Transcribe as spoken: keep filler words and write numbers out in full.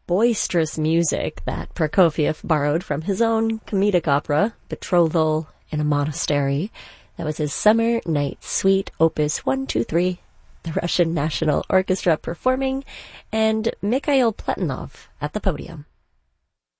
boisterous music that Prokofiev borrowed from his own comedic opera, Betrothal in a Monastery. That was his Summer Night Suite, Opus one two three, the Russian National Orchestra performing, and Mikhail Pletinov at the podium.